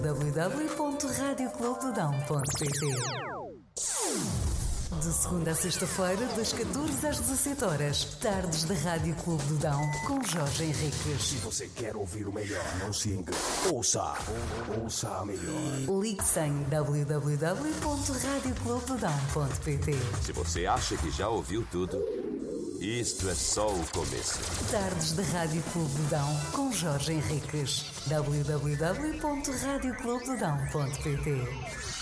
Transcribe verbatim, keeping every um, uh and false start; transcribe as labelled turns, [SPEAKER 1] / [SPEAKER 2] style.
[SPEAKER 1] w w w ponto rádio clube do dão ponto p t. De segunda a sexta-feira, das catorze às dezassete horas, tardes da Rádio Clube do Dão, com Jorge Henriques.
[SPEAKER 2] Se você quer ouvir o melhor, não se engane. Ouça, ouça a melhor.
[SPEAKER 1] Ligue-se em w w w ponto rádio clube do dão ponto p t.
[SPEAKER 3] Se você acha que já ouviu tudo, isto é só o começo.
[SPEAKER 1] Tardes da Rádio Clube do Dão, com Jorge Henriques. w w w ponto rádio clube do dão ponto p t.